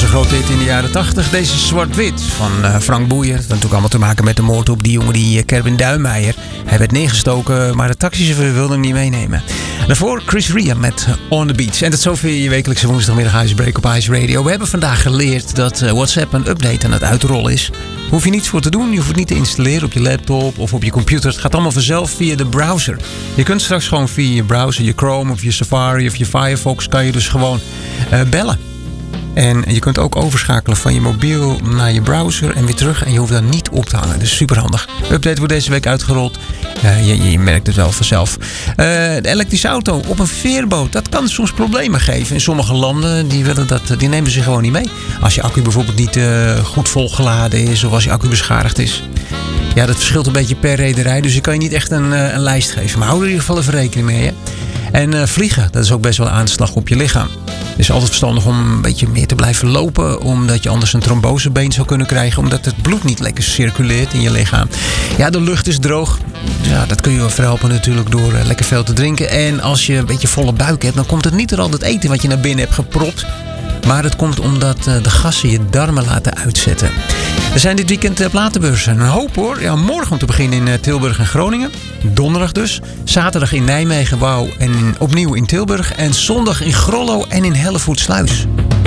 grote hit in de jaren 80. Deze Zwart-Wit van Frank Boeien. Dat had natuurlijk allemaal te maken met de moord op die jongen, die Kerwin Duijmeijer. Hij werd neergestoken, maar de taxichauffeur wilde hem niet meenemen. Daarvoor Chris Ria met On The Beach. En tot zover je wekelijkse woensdagmiddag Icebreak op Ice Radio. We hebben vandaag geleerd dat WhatsApp een update aan het uitrollen is. Hoef je niets voor te doen. Je hoeft het niet te installeren op je laptop of op je computer. Het gaat allemaal vanzelf via de browser. Je kunt straks gewoon via je browser, je Chrome of je Safari of je Firefox, kan je dus gewoon bellen. En je kunt ook overschakelen van je mobiel naar je browser en weer terug. En je hoeft daar niet op te hangen. Dus super handig. De update wordt deze week uitgerold. Je merkt het wel vanzelf. De elektrische auto op een veerboot. Dat kan soms problemen geven. In sommige landen die nemen ze gewoon niet mee. Als je accu bijvoorbeeld niet goed volgeladen is. Of als je accu beschadigd is. Ja, dat verschilt een beetje per rederij. Dus ik kan je niet echt een lijst geven. Maar hou er in ieder geval even rekening mee. Hè? En vliegen, dat is ook best wel een aanslag op je lichaam. Het is altijd verstandig om een beetje meer te blijven lopen. Omdat je anders een trombosebeen zou kunnen krijgen. Omdat het bloed niet lekker circuleert in je lichaam. Ja, de lucht is droog. Ja, dat kun je wel verhelpen natuurlijk door lekker veel te drinken. En als je een beetje volle buik hebt, dan komt het niet door al dat eten wat je naar binnen hebt gepropt. Maar het komt omdat de gassen je darmen laten uitzetten. Er zijn dit weekend platenbeurzen. Een hoop hoor. Ja, morgen om te beginnen in Tilburg en Groningen. Donderdag dus. Zaterdag in Nijmegen, Wouw en opnieuw in Tilburg. En zondag in Grollo en in Hellevoetsluis.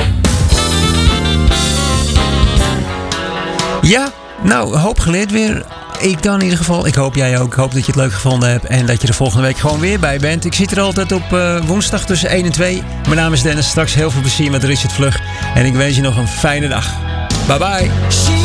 Ja, nou, hoop geleerd weer. Ik dan in ieder geval. Ik hoop jij ook. Ik hoop dat je het leuk gevonden hebt. En dat je er volgende week gewoon weer bij bent. Ik zit er altijd op woensdag tussen 1 en 2. Mijn naam is Dennis. Straks heel veel plezier met Richard Vlug. En ik wens je nog een fijne dag. Bye bye.